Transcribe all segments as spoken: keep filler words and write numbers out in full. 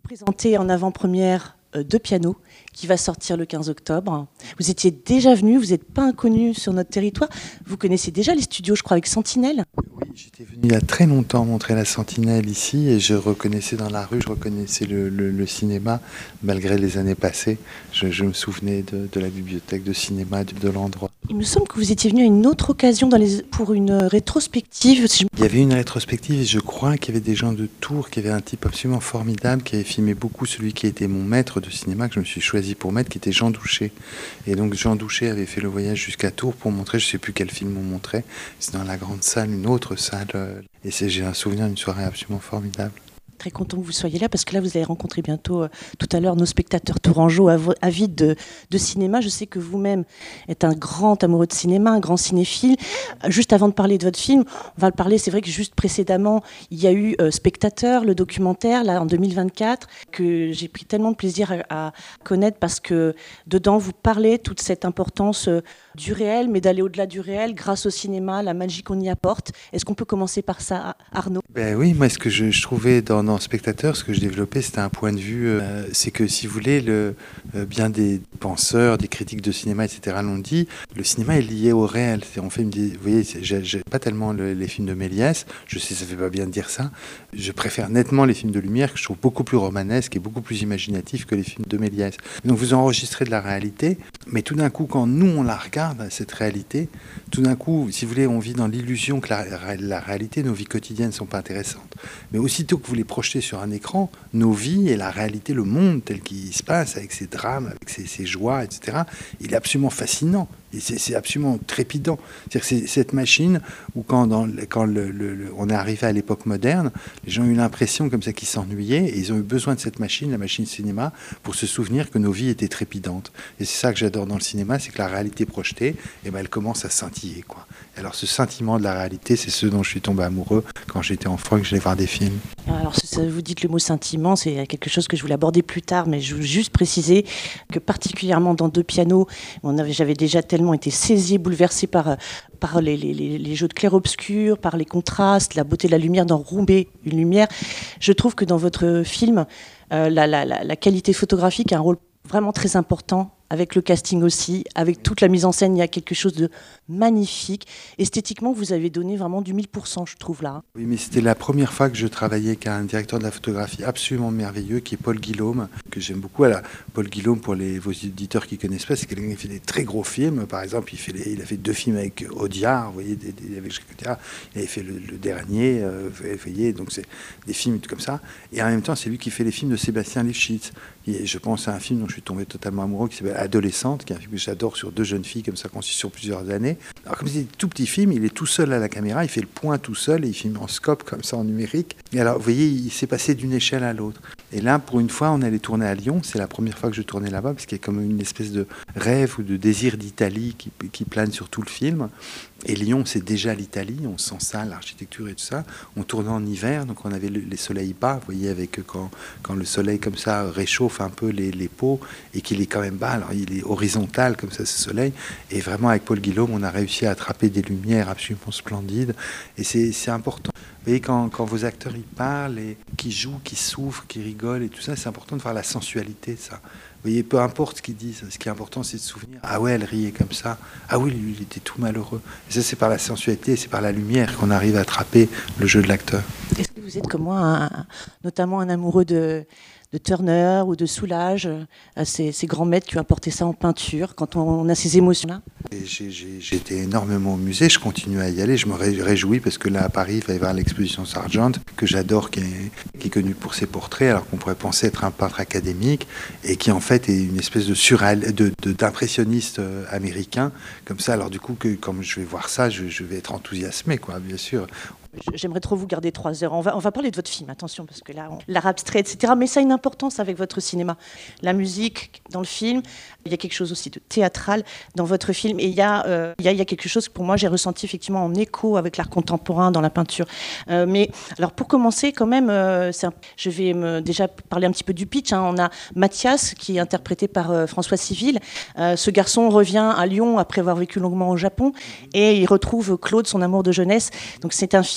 présentez en avant-première euh, Deux pianos, qui va sortir le quinze octobre. Vous étiez déjà venu, vous n'êtes pas inconnu sur notre territoire. Vous connaissez déjà les studios, je crois, avec Sentinelle. Oui, j'étais venu il y a très longtemps montrer la Sentinelle ici et je reconnaissais dans la rue, je reconnaissais le, le, le cinéma, malgré les années passées. Je, je me souvenais de, de la bibliothèque de cinéma, de, de l'endroit. Il me semble que vous étiez venu à une autre occasion dans les... pour une rétrospective. Si je... Il y avait une rétrospective et je crois qu'il y avait des gens de Tours, qu'il y avait un type absolument formidable qui avait filmé beaucoup celui qui était mon maître de cinéma, que je me suis choisi pour maître, qui était Jean Douché. Et donc Jean Douché avait fait le voyage jusqu'à Tours pour montrer, je ne sais plus quel film on montrait, c'est dans la grande salle, une autre salle. Et c'est, j'ai un souvenir d'une soirée absolument formidable. Très content que vous soyez là, parce que là, vous allez rencontrer bientôt, euh, tout à l'heure, nos spectateurs tourangeaux av- avides de, de cinéma. Je sais que vous-même êtes un grand amoureux de cinéma, un grand cinéphile. Euh, juste avant de parler de votre film, on va le parler, c'est vrai que juste précédemment, il y a eu euh, Spectateur, le documentaire, là, en deux mille vingt-quatre, que j'ai pris tellement de plaisir à, à connaître, parce que dedans, vous parlez toute cette importance euh, du réel, mais d'aller au-delà du réel, grâce au cinéma, la magie qu'on y apporte. Est-ce qu'on peut commencer par ça, Arnaud ? Ben oui, moi, ce que je, je trouvais dans, dans Spectateur, ce que je développais, c'était un point de vue, euh, c'est que, si vous voulez, le, euh, bien des penseurs, des critiques de cinéma, et cetera, l'ont dit, le cinéma est lié au réel. C'est, on fait une, vous voyez, j'ai, j'ai pas tellement le, les films de Méliès, je sais, ça fait pas bien de dire ça, je préfère nettement les films de Lumière, que je trouve beaucoup plus romanesques et beaucoup plus imaginatifs que les films de Méliès. Donc vous enregistrez de la réalité, mais tout d'un coup, quand nous, on la regarde, cette réalité, tout d'un coup, si vous voulez, on vit dans l'illusion que la, la réalité, nos vies quotidiennes ne sont pas intéressantes. Mais aussitôt que vous les projetez sur un écran, nos vies et la réalité, le monde tel qu'il se passe, avec ses drames, avec ses, ses joies, et cetera, il est absolument fascinant. Et c'est, c'est absolument trépidant. C'est-à-dire que c'est cette machine où, quand, dans, quand le, le, le, on est arrivé à l'époque moderne, les gens ont eu l'impression comme ça qu'ils s'ennuyaient, et ils ont eu besoin de cette machine, la machine cinéma, pour se souvenir que nos vies étaient trépidantes. Et c'est ça que j'adore dans le cinéma, c'est que la réalité projetée, eh ben, elle commence à scintiller, quoi. Alors ce sentiment de la réalité, c'est ce dont je suis tombé amoureux quand j'étais enfant et que j'allais voir des films. Alors, ça, vous dites le mot sentiment, c'est quelque chose que je voulais aborder plus tard, mais je veux juste préciser que particulièrement dans Deux pianos, on avait, j'avais déjà tellement été saisie, bouleversée par, par les, les, les jeux de clair-obscur, par les contrastes, la beauté de la lumière, d'enrober une lumière. Je trouve que dans votre film, euh, la, la, la, la qualité photographique a un rôle vraiment très important, avec le casting aussi, avec toute la mise en scène, il y a quelque chose de magnifique. Esthétiquement, vous avez donné vraiment du mille pour cent, je trouve, là. Oui, mais c'était la première fois que je travaillais avec un directeur de la photographie absolument merveilleux, qui est Paul Guillaume, que j'aime beaucoup. Alors, Paul Guillaume, pour les, vos auditeurs qui ne connaissent pas, c'est quelqu'un qui fait des très gros films. Par exemple, il, fait les, il a fait deux films avec Audiard, vous voyez, des, des, avec Audiard. Il avait fait le, le dernier, euh, vous voyez, donc c'est des films comme ça. Et en même temps, c'est lui qui fait les films de Sébastien Lifshitz. Et je pense à un film dont je suis tombé totalement amoureux, qui s'appelle Adolescente, qui est un film que j'adore, sur deux jeunes filles comme ça, conçues sur plusieurs années. Alors comme c'est un tout petit film, il est tout seul à la caméra, il fait le point tout seul et il filme en scope comme ça, en numérique. Et alors vous voyez, il s'est passé d'une échelle à l'autre. Et là, pour une fois, on allait tourner à Lyon. C'est la première fois que je tournais là-bas, parce qu'il y a comme une espèce de rêve ou de désir d'Italie qui, qui plane sur tout le film. Et Lyon, c'est déjà l'Italie, on sent ça, l'architecture et tout ça. On tournait en hiver, donc on avait le, les soleils bas, vous voyez, avec quand, quand le soleil comme ça réchauffe un peu les, les peaux et qu'il est quand même bas, alors il est horizontal comme ça, ce soleil. Et vraiment, avec Paul Guillaume, on a réussi à attraper des lumières absolument splendides. Et c'est, c'est important. Vous voyez, quand, quand vos acteurs ils parlent, et qui jouent, qui souffrent, qui rigolent et tout ça, c'est important de voir la sensualité de ça. Vous voyez, peu importe ce qu'ils disent, ce qui est important, c'est de se souvenir. Ah ouais, elle riait comme ça. Ah oui, lui, il était tout malheureux. Et ça, c'est par la sensualité, c'est par la lumière qu'on arrive à attraper le jeu de l'acteur. Est-ce que vous êtes comme moi, un, notamment un amoureux de, de Turner ou de Soulages, ces, ces grands maîtres qui ont apporté ça en peinture, quand on, on a ces émotions-là? Et j'ai, j'ai, j'ai été énormément au musée, je continue à y aller, je me réjouis parce que là à Paris, il va y avoir l'exposition Sargent, que j'adore, qui est, qui est connue pour ses portraits, alors qu'on pourrait penser être un peintre académique, et qui en fait est une espèce de, surréal, de, de d'impressionniste américain, comme ça. Alors du coup, que, comme je vais voir ça, je, je vais être enthousiasmé, quoi, bien sûr. J'aimerais trop vous garder trois heures. On va, on va parler de votre film, attention, parce que là, on, l'art abstrait, et cetera. Mais ça a une importance avec votre cinéma. La musique dans le film, il y a quelque chose aussi de théâtral dans votre film. Et il y a, euh, il y a, il y a quelque chose que pour moi, j'ai ressenti effectivement en écho avec l'art contemporain dans la peinture. Euh, mais alors, pour commencer, quand même, euh, c'est un, je vais me, déjà parler un petit peu du pitch. Hein. On a Mathias, qui est interprété par euh, François Civil. Euh, ce garçon revient à Lyon après avoir vécu longuement au Japon et il retrouve Claude, son amour de jeunesse. Donc, c'est un film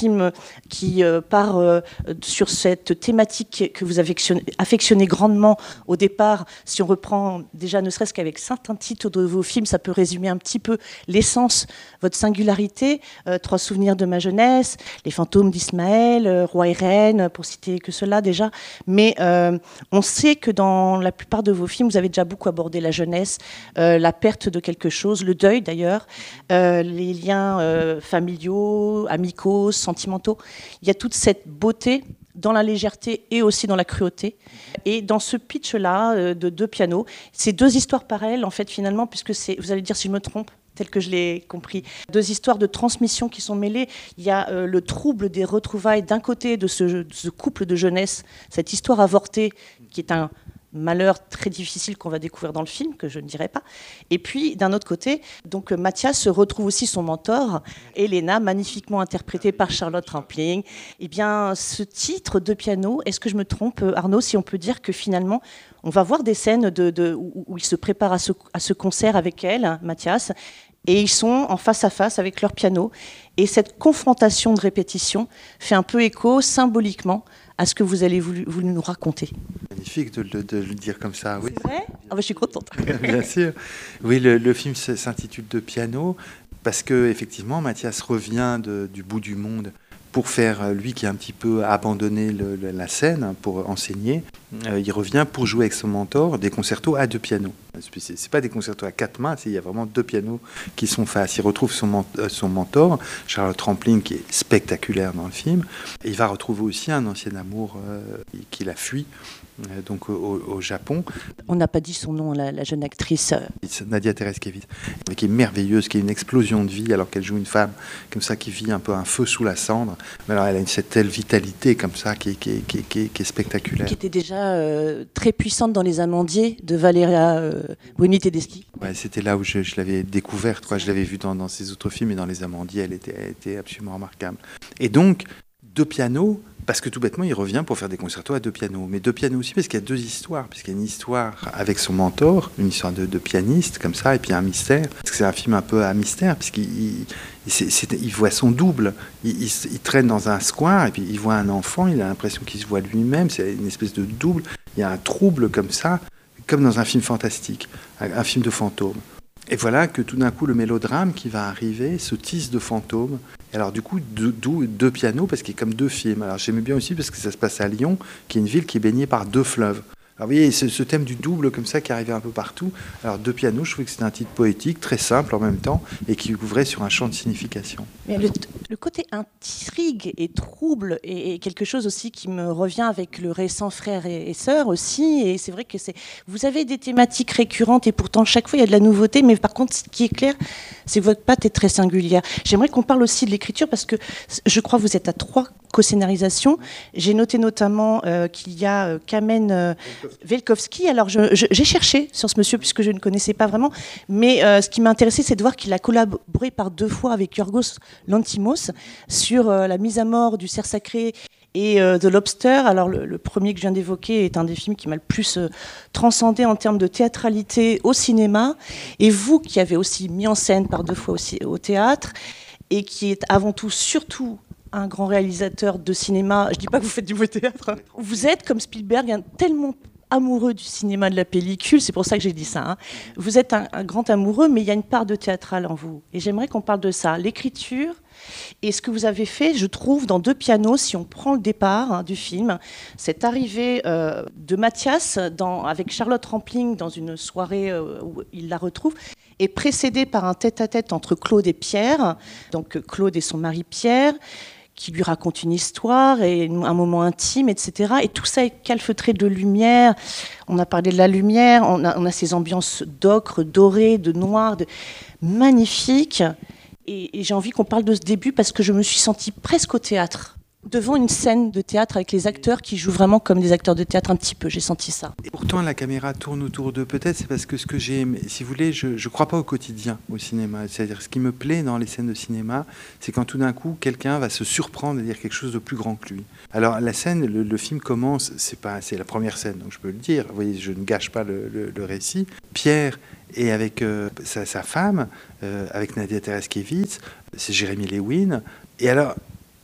film qui euh, part euh, sur cette thématique que vous avez affectionnez grandement au départ. Si on reprend déjà ne serait-ce qu'avec certains titres de vos films, ça peut résumer un petit peu l'essence, votre singularité. Euh, Trois souvenirs de ma jeunesse, Les fantômes d'Ismaël, euh, Roi et Reine, pour citer que cela déjà. Mais euh, on sait que dans la plupart de vos films, vous avez déjà beaucoup abordé la jeunesse, euh, la perte de quelque chose, le deuil d'ailleurs, euh, les liens euh, familiaux, amicaux, sentimentaux. Il y a toute cette beauté dans la légèreté et aussi dans la cruauté. Et dans ce pitch-là euh, de deux pianos, c'est deux histoires parallèles, en fait, finalement, puisque c'est, vous allez dire si je me trompe, tel que je l'ai compris, deux histoires de transmission qui sont mêlées. Il y a euh, le trouble des retrouvailles d'un côté de ce, de ce couple de jeunesse, cette histoire avortée, qui est un malheur très difficile qu'on va découvrir dans le film, que je ne dirai pas. Et puis, d'un autre côté, donc Mathias retrouve aussi son mentor, Elena, magnifiquement interprétée par Charlotte Rampling. Eh bien, ce titre de piano, est-ce que je me trompe, Arnaud, si on peut dire que finalement, on va voir des scènes de, de, où, où il se prépare à ce, à ce concert avec elle, hein, Mathias, et ils sont en face à face avec leur piano. Et cette confrontation de répétition fait un peu écho symboliquement à ce que vous allez voulu, voulu nous raconter. Magnifique de, de, de le dire comme ça. Oui. C'est vrai ? Ah bah, je suis contente. Bien sûr. Oui, le, le film s'intitule De piano parce que effectivement, Mathias revient de, du bout du monde pour faire, lui qui a un petit peu abandonné le, le, la scène pour enseigner, euh, il revient pour jouer avec son mentor des concertos à deux pianos. C'est, c'est pas des concertos à quatre mains, c'est, il y a vraiment deux pianos qui sont face. Il retrouve son, euh, son mentor, Charlotte Rampling, qui est spectaculaire dans le film. Et il va retrouver aussi un ancien amour euh, qu'il a fui, euh, donc au, au Japon. On n'a pas dit son nom, la, la jeune actrice. Nadia Tereskevich, qui est merveilleuse, qui est une explosion de vie, alors qu'elle joue une femme comme ça qui vit un peu un feu sous la cendre. Mais alors elle a une, cette telle vitalité comme ça qui est, qui est, qui est, qui est, qui est spectaculaire. Qui était déjà euh, très puissante dans Les Amandiers de Valeria euh, Bruni-Tedeschi. Ouais, c'était là où je, je l'avais découverte, quoi. Je l'avais vue dans, dans ses autres films et dans Les Amandiers, elle était, elle était absolument remarquable. Et donc, deux pianos, parce que tout bêtement, il revient pour faire des concertos à deux pianos. Mais deux pianos aussi, parce qu'il y a deux histoires. Puisqu'il y a une histoire avec son mentor, une histoire de, de pianiste, comme ça, et puis un mystère. Parce que c'est un film un peu à mystère, puisqu'il il, c'est, c'est, il voit son double. Il, il, il traîne dans un square, et puis il voit un enfant, il a l'impression qu'il se voit lui-même. C'est une espèce de double. Il y a un trouble comme ça, comme dans un film fantastique, un, un film de fantôme. Et voilà que tout d'un coup, le mélodrame qui va arriver se tisse de fantômes. Et alors du coup, d'où deux, deux pianos, parce qu'il y a comme deux films. Alors j'aimais bien aussi parce que ça se passe à Lyon, qui est une ville qui est baignée par deux fleuves. Alors vous voyez, ce, ce thème du double comme ça qui arrivait un peu partout. Alors deux pianos, je trouvais que c'était un titre poétique, très simple en même temps, et qui ouvrait sur un champ de signification. Mais le, le côté intrigue et trouble est quelque chose aussi qui me revient avec le récent Frères et, et Sœurs aussi. Et c'est vrai que c'est, vous avez des thématiques récurrentes et pourtant chaque fois il y a de la nouveauté. Mais par contre, ce qui est clair, c'est que votre patte est très singulière. J'aimerais qu'on parle aussi de l'écriture parce que je crois que vous êtes à trois co-scénarisations. J'ai noté notamment euh, qu'il y a euh, Kamen euh, Velkovski. Alors je, je, j'ai cherché sur ce monsieur puisque je ne connaissais pas vraiment. Mais euh, ce qui m'a intéressé, c'est de voir qu'il a collaboré par deux fois avec Yorgos Lanthimos sur euh, la mise à mort du cerf sacré et euh, The Lobster. Alors le, le premier que je viens d'évoquer est un des films qui m'a le plus euh, transcendé en termes de théâtralité au cinéma. Et vous qui avez aussi mis en scène par deux fois aussi au théâtre et qui est avant tout, surtout, un grand réalisateur de cinéma. Je dis pas que vous faites du beau théâtre. Vous êtes, comme Spielberg, un, tellement amoureux du cinéma, de la pellicule, c'est pour ça que j'ai dit ça. Hein. Vous êtes un, un grand amoureux, mais il y a une part de théâtral en vous. Et j'aimerais qu'on parle de ça. L'écriture et ce que vous avez fait, je trouve, dans Deux pianos, si on prend le départ hein, du film, cette arrivée euh, de Mathias dans, avec Charlotte Rampling dans une soirée euh, où il la retrouve, est précédée par un tête-à-tête entre Claude et Pierre, donc Claude et son mari Pierre, qui lui raconte une histoire et un moment intime, et cetera. Et tout ça est calfeutré de lumière. On a parlé de la lumière, on a, on a ces ambiances d'ocre, doré, de noir, de... magnifiques. Et, et j'ai envie qu'on parle de ce début parce que je me suis sentie presque au théâtre, devant une scène de théâtre avec les acteurs qui jouent vraiment comme des acteurs de théâtre un petit peu, j'ai senti ça. Et pourtant la caméra tourne autour d'eux, peut-être c'est parce que ce que j'ai aimé, si vous voulez, je ne crois pas au quotidien au cinéma, c'est-à-dire ce qui me plaît dans les scènes de cinéma, c'est quand tout d'un coup quelqu'un va se surprendre à dire quelque chose de plus grand que lui. Alors la scène, le, le film commence, c'est, pas, c'est la première scène, donc je peux le dire, vous voyez, je ne gâche pas le, le, le récit. Pierre est avec euh, sa, sa femme, euh, avec Nadia Tereskevich, c'est Jérémy Lewin, et alors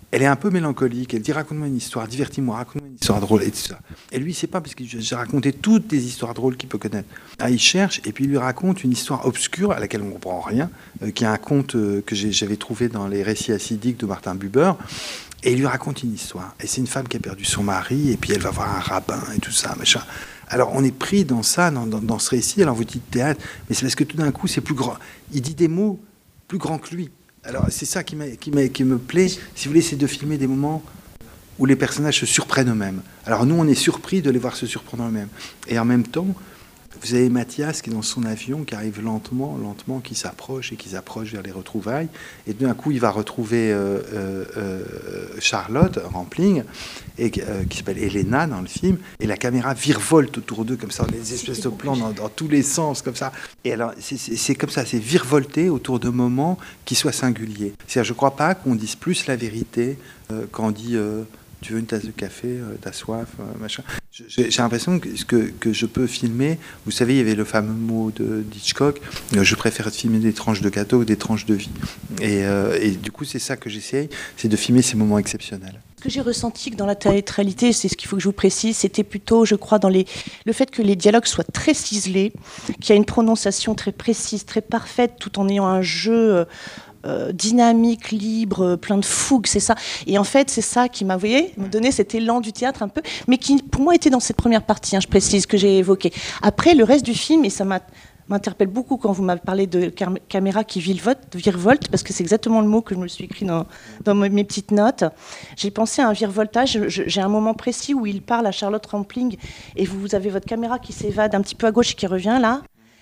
Elle est un peu mélancolique, elle dit raconte-moi une histoire, divertis-moi, raconte-moi une histoire drôle et tout ça. Et lui, il sait pas parce que j'ai raconté toutes les histoires drôles qu'il peut connaître. Ah, il cherche et puis il lui raconte une histoire obscure à laquelle on ne comprend rien, euh, qui est un conte euh, que j'ai, j'avais trouvé dans les récits acidiques de Martin Buber. Et il lui raconte une histoire. Et c'est une femme qui a perdu son mari et puis elle va voir un rabbin et tout ça, machin. Alors on est pris dans ça, dans, dans, dans ce récit. Alors vous dites théâtre, mais c'est parce que tout d'un coup c'est plus grand. Il dit des mots plus grands que lui. Alors c'est ça qui, m'a, qui, m'a, qui me plaît, si vous voulez, c'est de filmer des moments où les personnages se surprennent eux-mêmes. Alors nous, on est surpris de les voir se surprendre eux-mêmes. Et en même temps, vous avez Mathias qui est dans son avion, qui arrive lentement, lentement, qui s'approche et qui s'approche vers les retrouvailles. Et d'un coup, il va retrouver euh, euh, euh, Charlotte Rampling, et, euh, qui s'appelle Elena dans le film. Et la caméra virevolte autour d'eux comme ça, on a des espèces de plans dans, dans tous les sens comme ça. Et alors, c'est, c'est, c'est comme ça, c'est virevolté autour de moments qui soient singuliers. C'est-à-dire, je ne crois pas qu'on dise plus la vérité euh, quand on dit... Euh, tu veux une tasse de café, euh, t'as soif, euh, machin. J'ai, j'ai l'impression que, que, que je peux filmer. Vous savez, il y avait le fameux mot de d'Hitchcock, euh, je préfère filmer des tranches de gâteau que des tranches de vie. Et, euh, et du coup, c'est ça que j'essaye, c'est de filmer ces moments exceptionnels. Ce que j'ai ressenti que dans la théâtralité, c'est ce qu'il faut que je vous précise, c'était plutôt, je crois, dans les, le fait que les dialogues soient très ciselés, qu'il y a une prononciation très précise, très parfaite, tout en ayant un jeu... Euh, Euh, dynamique, libre, plein de fougue, c'est ça. Et en fait, c'est ça qui m'a, vous voyez, me donné cet élan du théâtre un peu, mais qui, pour moi, était dans cette première partie, hein, je précise, que j'ai évoquée. Après, le reste du film, et ça m'a, m'interpelle beaucoup quand vous m'avez parlé de cam- caméra qui virevolte, virevolte, parce que c'est exactement le mot que je me suis écrit dans, dans mes petites notes. J'ai pensé à un virevoltage. Je, j'ai un moment précis où il parle à Charlotte Rampling, et vous, vous avez votre caméra qui s'évade un petit peu à gauche et qui revient là.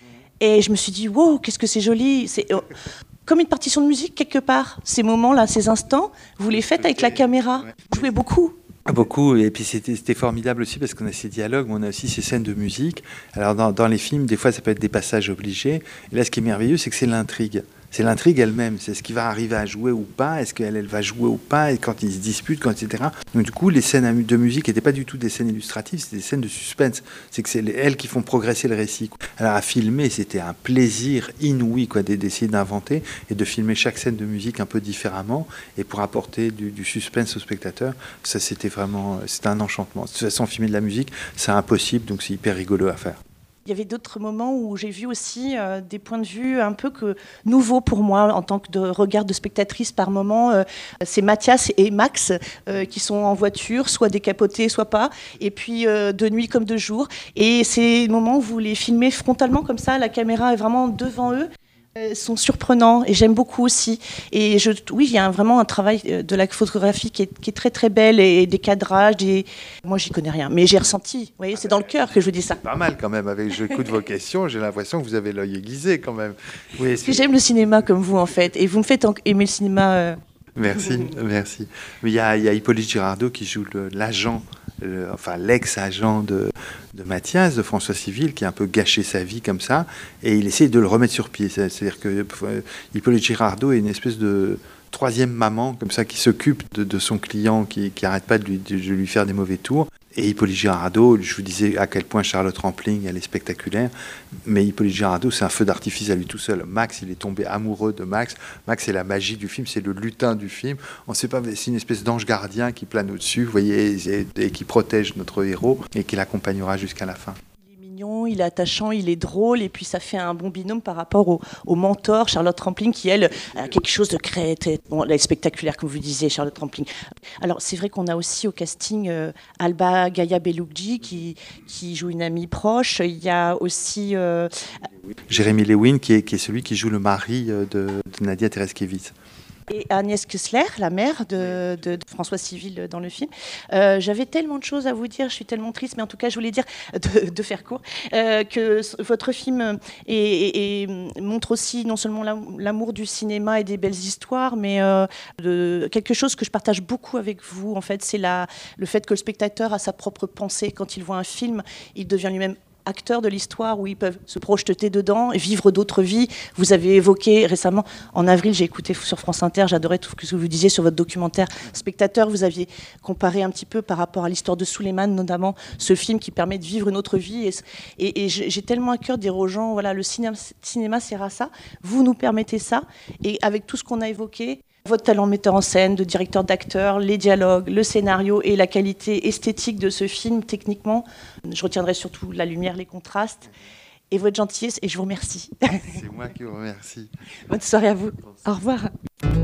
Et je me suis dit, wow, qu'est-ce que c'est joli. C'est... comme une partition de musique quelque part, ces moments-là, ces instants, vous les faites avec la caméra. Vous jouez beaucoup. Beaucoup, et puis c'était, c'était formidable aussi parce qu'on a ces dialogues, mais on a aussi ces scènes de musique. Alors dans, dans les films, des fois ça peut être des passages obligés. Et là, ce qui est merveilleux, c'est que c'est l'intrigue. C'est l'intrigue elle-même, c'est ce qui va arriver à jouer ou pas, est-ce qu'elle elle va jouer ou pas, et quand ils se disputent, quand, et cetera. Donc du coup, les scènes de musique n'étaient pas du tout des scènes illustratives, c'était des scènes de suspense. C'est que c'est elles qui font progresser le récit. Alors à filmer, c'était un plaisir inouï quoi, d'essayer d'inventer et de filmer chaque scène de musique un peu différemment, et pour apporter du, du suspense au spectateur. Ça, c'était vraiment, c'était un enchantement. De toute façon, filmer de la musique, c'est impossible, donc c'est hyper rigolo à faire. Il y avait d'autres moments où j'ai vu aussi euh, des points de vue un peu que nouveaux pour moi en tant que de regard de spectatrice par moment. Euh, c'est Mathias et Max euh, qui sont en voiture, soit décapotés, soit pas, et puis euh, de nuit comme de jour. Et ces moments où vous les filmez frontalement comme ça, la caméra est vraiment devant eux. Euh, sont surprenants et j'aime beaucoup aussi. Et je, oui, il y a un, vraiment un travail de la photographie qui est, qui est très très belle et des cadrages. Des... Moi, j'y connais rien, mais j'ai ressenti. Vous voyez, c'est dans le cœur que je vous dis ça. Pas mal quand même. Avec j'écoute vos questions, j'ai l'impression que vous avez l'œil aiguisé quand même. Oui, Parce que j'aime le cinéma comme vous en fait, et vous me faites aimer le cinéma. Euh... Merci, merci. Il y a, il y a Hippolyte Girardot qui joue le, l'agent. Le, enfin l'ex-agent de, de Mathias, de François Civil, qui a un peu gâché sa vie comme ça, et il essaie de le remettre sur pied. C'est-à-dire que euh, Hippolyte Girardot est une espèce de troisième maman, comme ça, qui s'occupe de, de son client, qui n'arrête pas de lui, de lui faire des mauvais tours. Et Hippolyte Girardot, je vous disais à quel point Charlotte Rampling, elle est spectaculaire, mais Hippolyte Girardot, c'est un feu d'artifice à lui tout seul. Max, il est tombé amoureux de Max. Max, c'est la magie du film, c'est le lutin du film. On sait pas, c'est une espèce d'ange gardien qui plane au-dessus, vous voyez, et, et qui protège notre héros et qui l'accompagnera jusqu'à la fin. Il est attachant, il est drôle, et puis ça fait un bon binôme par rapport au, au mentor, Charlotte Rampling, qui, elle, a quelque chose de créatif. Bon, elle est spectaculaire, comme vous disiez, Charlotte Rampling. Alors, c'est vrai qu'on a aussi au casting euh, Alba Gaia Bellougli, qui, qui joue une amie proche. Il y a aussi... Euh... Jérémy Lewin, qui est, qui est celui qui joue le mari de, de Nadia Tereskevitz. Et Agnès Kessler, la mère de, de, de François Civil dans le film. Euh, j'avais tellement de choses à vous dire, je suis tellement triste, mais en tout cas, je voulais dire, de, de faire court, euh, que votre film est, est, est, montre aussi non seulement l'amour du cinéma et des belles histoires, mais euh, de, quelque chose que je partage beaucoup avec vous, en fait, c'est la, le fait que le spectateur a sa propre pensée. Quand il voit un film, il devient lui-même acteurs de l'histoire, où ils peuvent se projeter dedans et vivre d'autres vies. Vous avez évoqué récemment, en avril, j'ai écouté sur France Inter, j'adorais tout ce que vous disiez sur votre documentaire Spectateur. Vous aviez comparé un petit peu par rapport à l'histoire de Souleymane, notamment ce film qui permet de vivre une autre vie. Et, et, et j'ai tellement à cœur de dire aux gens, voilà, le cinéma, cinéma sert à ça. Vous nous permettez ça. Et avec tout ce qu'on a évoqué, Votre talent de metteur en scène, de directeur d'acteur, les dialogues, le scénario et la qualité esthétique de ce film, techniquement. Je retiendrai surtout la lumière, les contrastes et votre gentillesse, et je vous remercie. C'est moi qui vous remercie. Bonne soirée à vous. Au revoir.